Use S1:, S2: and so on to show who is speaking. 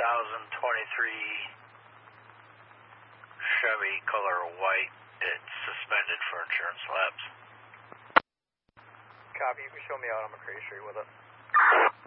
S1: Chevy color white. It's suspended for insurance lapse.
S2: Copy. You can show me out on McCray Street with it.